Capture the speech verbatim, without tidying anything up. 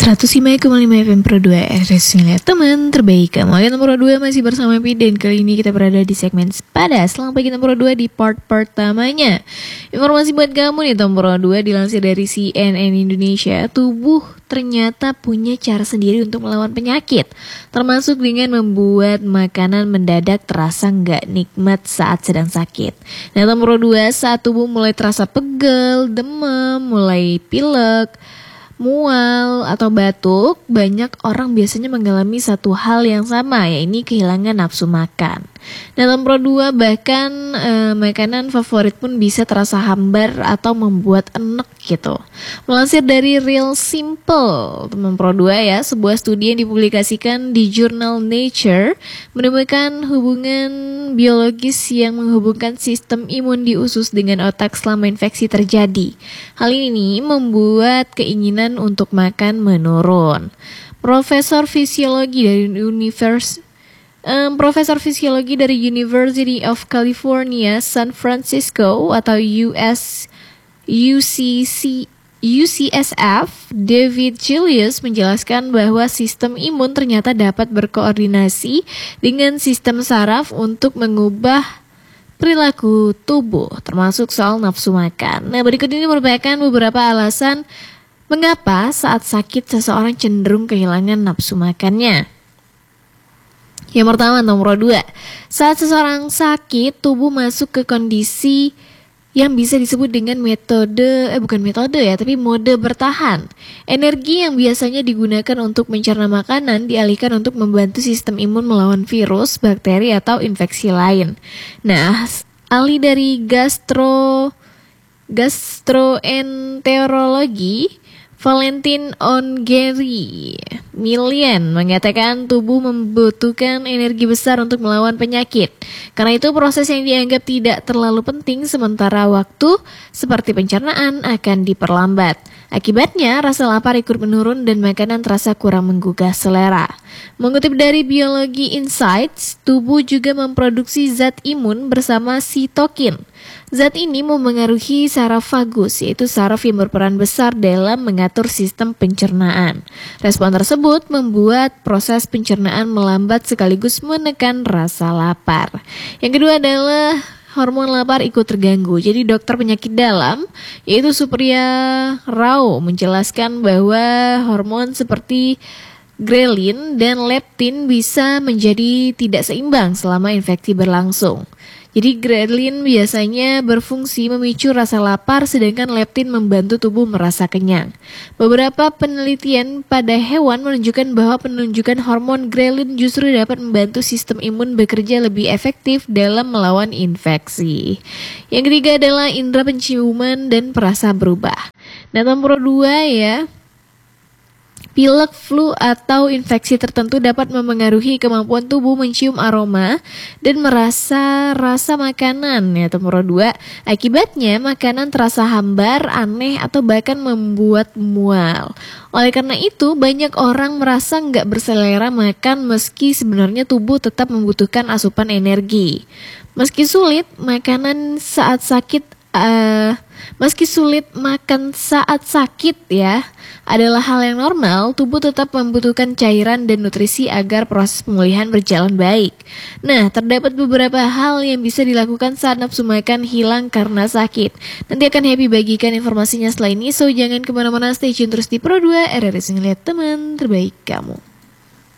seratus lima koma lima F M Pro dua R S Ngeliat teman terbaik kamu. Yang nomor dua masih bersama Pi, dan kali ini kita berada di segmen Pada Selang Pagi nomor dua di part pertamanya. Informasi buat kamu nih, nomor dua dilansir dari C N N Indonesia. Tubuh ternyata punya cara sendiri untuk melawan penyakit, termasuk dengan membuat makanan mendadak terasa nggak nikmat saat sedang sakit. Nah, nomor dua, saat tubuh mulai terasa pegel, demam, mulai pilek, mual atau batuk, banyak orang biasanya mengalami satu hal yang sama, yaitu kehilangan nafsu makan. Dalam nomor dua, bahkan eh, makanan favorit pun bisa terasa hambar atau membuat enek gitu. Melansir dari Real Simple, nomor dua ya, sebuah studi yang dipublikasikan di jurnal Nature menemukan hubungan biologis yang menghubungkan sistem imun di usus dengan otak selama infeksi terjadi. Hal ini membuat keinginan untuk makan menurun. Profesor fisiologi dari Universitas Um, Profesor Fisiologi dari University of California, San Francisco atau U S U C C U C S F, David Julius menjelaskan bahwa sistem imun ternyata dapat berkoordinasi dengan sistem saraf untuk mengubah perilaku tubuh, termasuk soal nafsu makan. Nah, berikut ini merupakan beberapa alasan mengapa saat sakit seseorang cenderung kehilangan nafsu makannya. Yang pertama, nomor dua, saat seseorang sakit, tubuh masuk ke kondisi yang bisa disebut dengan metode, eh bukan metode ya, tapi mode bertahan. Energi yang biasanya digunakan untuk mencerna makanan dialihkan untuk membantu sistem imun melawan virus, bakteri, atau infeksi lain. Nah, ahli dari gastro gastroenterologi Valentin Ongeri Milian mengatakan tubuh membutuhkan energi besar untuk melawan penyakit. Karena itu proses yang dianggap tidak terlalu penting sementara waktu seperti pencernaan akan diperlambat. Akibatnya rasa lapar ikut menurun dan makanan terasa kurang menggugah selera. Mengutip dari Biologi Insights, tubuh juga memproduksi zat imun bersama sitokin. Zat ini memengaruhi saraf vagus, yaitu saraf yang berperan besar dalam mengatur sistem pencernaan. Respon tersebut membuat proses pencernaan melambat sekaligus menekan rasa lapar. Yang kedua adalah hormon lapar ikut terganggu. Jadi dokter penyakit dalam, yaitu Supriya Rao, menjelaskan bahwa hormon seperti grelin dan leptin bisa menjadi tidak seimbang selama infeksi berlangsung. Jadi grelin biasanya berfungsi memicu rasa lapar, sedangkan leptin membantu tubuh merasa kenyang. Beberapa penelitian pada hewan menunjukkan bahwa penunjukan hormon grelin justru dapat membantu sistem imun bekerja lebih efektif dalam melawan infeksi. Yang ketiga adalah indera penciuman dan perasa berubah. Nah, nomor dua ya, pilek, flu, atau infeksi tertentu dapat memengaruhi kemampuan tubuh mencium aroma dan merasa rasa makanan. Ya, nomor dua, akibatnya makanan terasa hambar, aneh, atau bahkan membuat mual. Oleh karena itu, banyak orang merasa nggak berselera makan meski sebenarnya tubuh tetap membutuhkan asupan energi. Meski sulit, makanan saat sakit uh, Meski sulit makan saat sakit ya adalah hal yang normal, tubuh tetap membutuhkan cairan dan nutrisi agar proses pemulihan berjalan baik. Nah, terdapat beberapa hal yang bisa dilakukan saat nafsu makan hilang karena sakit. Nanti akan Happy bagikan informasinya setelah ini, so jangan kemana-mana, stay tune terus di Pro dua R R S Ngeliat teman terbaik kamu.